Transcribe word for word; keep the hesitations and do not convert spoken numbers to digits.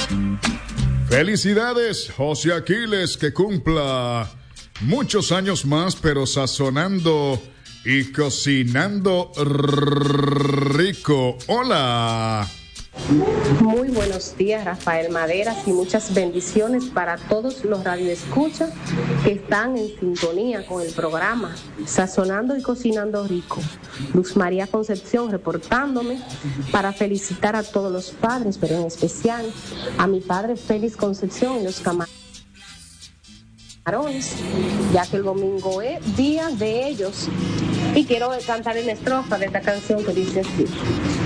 Felicidades, José Aquiles, que cumpla muchos años más, pero sazonando y cocinando rico. Hola. Muy buenos días, Rafael Maderas, y muchas bendiciones para todos los radioescuchas que están en sintonía con el programa Sazonando y Cocinando Rico. Luz María Concepción reportándome para felicitar a todos los padres, pero en especial a mi padre Félix Concepción y los camarones, ya que el domingo es día de ellos. Y quiero cantar en estrofa de esta canción que dice así.